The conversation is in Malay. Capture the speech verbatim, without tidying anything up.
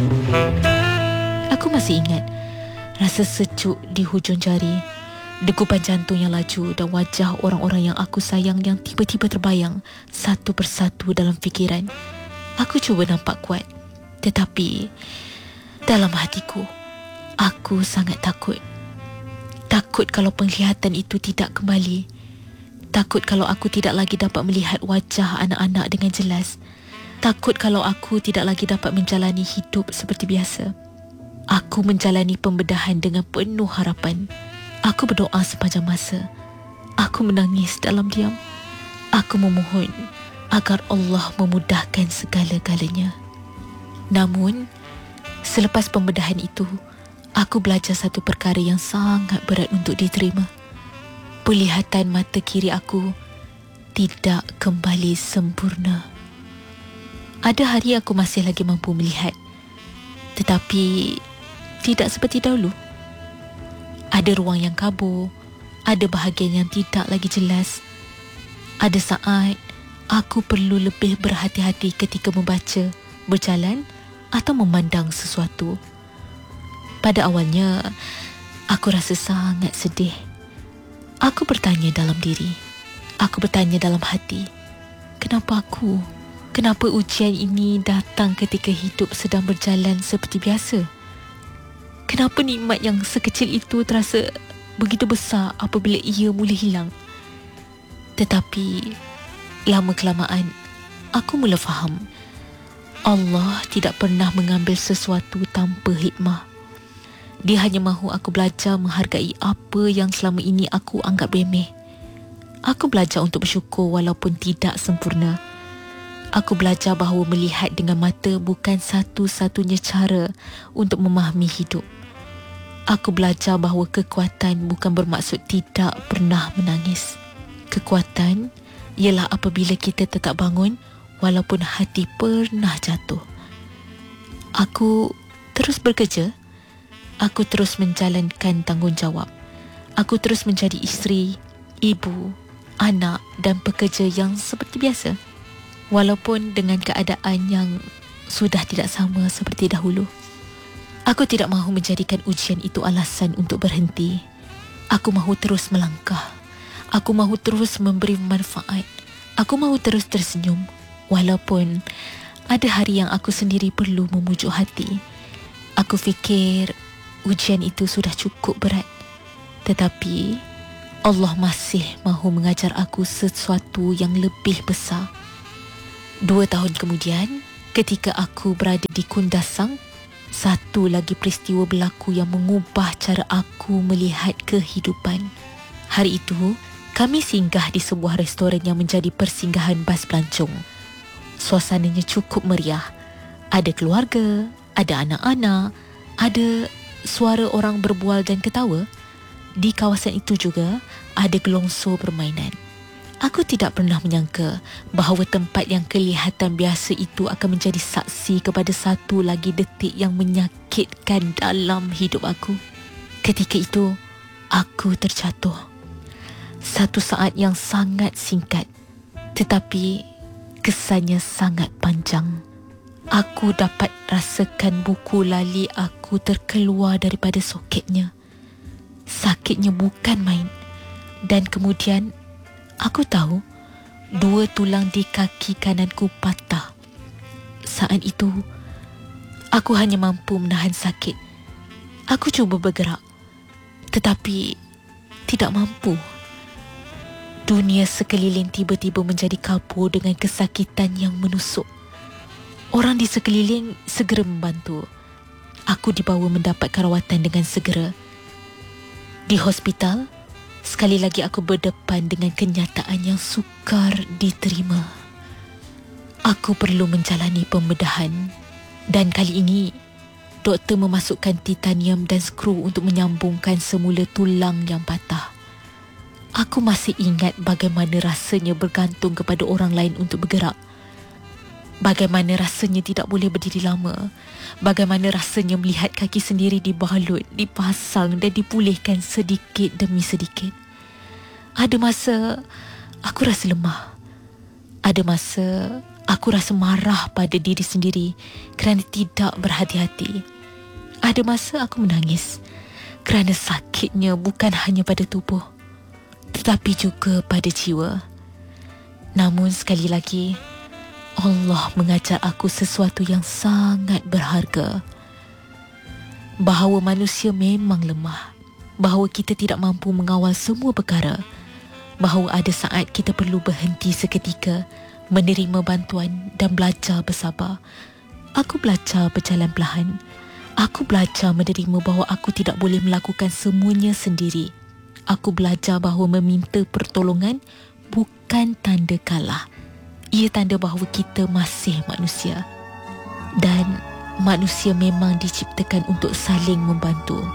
Aku masih ingat rasa sejuk di hujung jari, degupan jantung yang laju dan wajah orang-orang yang aku sayang yang tiba-tiba terbayang satu persatu dalam fikiran. Aku cuba nampak kuat, tetapi dalam hatiku, aku sangat takut. Takut kalau penglihatan itu tidak kembali. Takut kalau aku tidak lagi dapat melihat wajah anak-anak dengan jelas. Takut kalau aku tidak lagi dapat menjalani hidup seperti biasa. Aku menjalani pembedahan dengan penuh harapan. Aku berdoa sepanjang masa. Aku menangis dalam diam. Aku memohon agar Allah memudahkan segala-galanya. Namun, selepas pembedahan itu, aku belajar satu perkara yang sangat berat untuk diterima. Penglihatan mata kiri aku tidak kembali sempurna. Ada hari aku masih lagi mampu melihat, tetapi tidak seperti dahulu. Ada ruang yang kabur, ada bahagian yang tidak lagi jelas. Ada saat aku perlu lebih berhati-hati ketika membaca, berjalan atau memandang sesuatu. Pada awalnya, aku rasa sangat sedih. Aku bertanya dalam diri. Aku bertanya dalam hati. Kenapa aku? Kenapa ujian ini datang ketika hidup sedang berjalan seperti biasa? Kenapa nikmat yang sekecil itu terasa begitu besar apabila ia mula hilang? Tetapi, lama-kelamaan, aku mula faham. Allah tidak pernah mengambil sesuatu tanpa hikmah. Dia hanya mahu aku belajar menghargai apa yang selama ini aku anggap remeh. Aku belajar untuk bersyukur walaupun tidak sempurna. Aku belajar bahawa melihat dengan mata bukan satu-satunya cara untuk memahami hidup. Aku belajar bahawa kekuatan bukan bermaksud tidak pernah menangis. Kekuatan ialah apabila kita tetap bangun walaupun hati pernah jatuh. Aku terus bekerja. Aku terus menjalankan tanggungjawab. Aku terus menjadi isteri, ibu, anak dan pekerja yang seperti biasa. Walaupun dengan keadaan yang sudah tidak sama seperti dahulu. Aku tidak mahu menjadikan ujian itu alasan untuk berhenti. Aku mahu terus melangkah. Aku mahu terus memberi manfaat. Aku mahu terus tersenyum. Walaupun ada hari yang aku sendiri perlu memujuk hati. Aku fikir ujian itu sudah cukup berat. Tetapi Allah masih mahu mengajar aku sesuatu yang lebih besar. Dua tahun kemudian, ketika aku berada di Kundasang, satu lagi peristiwa berlaku yang mengubah cara aku melihat kehidupan. Hari itu, kami singgah di sebuah restoran yang menjadi persinggahan bas pelancong. Suasananya cukup meriah. Ada keluarga, ada anak-anak, ada suara orang berbual dan ketawa. Di kawasan itu juga ada gelongsor permainan. Aku tidak pernah menyangka bahawa tempat yang kelihatan biasa itu akan menjadi saksi kepada satu lagi detik yang menyakitkan dalam hidup aku. Ketika itu, aku terjatuh. Satu saat yang sangat singkat, tetapi kesannya sangat panjang. Aku dapat rasakan buku lali aku terkeluar daripada soketnya. Sakitnya bukan main. Dan kemudian aku tahu dua tulang di kaki kananku patah. Saat itu, aku hanya mampu menahan sakit. Aku cuba bergerak, tetapi tidak mampu. Dunia sekeliling tiba-tiba menjadi kabur dengan kesakitan yang menusuk. Orang di sekeliling segera membantu. Aku dibawa mendapat rawatan dengan segera. Di hospital, sekali lagi aku berdepan dengan kenyataan yang sukar diterima. Aku perlu menjalani pembedahan. Dan kali ini, doktor memasukkan titanium dan skru untuk menyambungkan semula tulang yang patah. Aku masih ingat bagaimana rasanya bergantung kepada orang lain untuk bergerak. Bagaimana rasanya tidak boleh berdiri lama. Bagaimana rasanya melihat kaki sendiri dibalut, dipasang dan dipulihkan sedikit demi sedikit. Ada masa aku rasa lemah. Ada masa Aku rasa marah pada diri sendiri kerana tidak berhati-hati. Ada masa aku menangis kerana sakitnya bukan hanya pada tubuh, tetapi juga pada jiwa. Namun sekali lagi, Allah mengajar aku sesuatu yang sangat berharga. Bahawa manusia memang lemah, bahawa kita tidak mampu mengawal semua perkara, bahawa ada saat kita perlu berhenti seketika, menerima bantuan dan belajar bersabar. Aku belajar berjalan perlahan. Aku belajar menerima bahawa aku tidak boleh melakukan semuanya sendiri. Aku belajar bahawa meminta pertolongan bukan tanda kalah. Ia tanda bahawa kita masih manusia. Dan manusia memang diciptakan untuk saling membantu.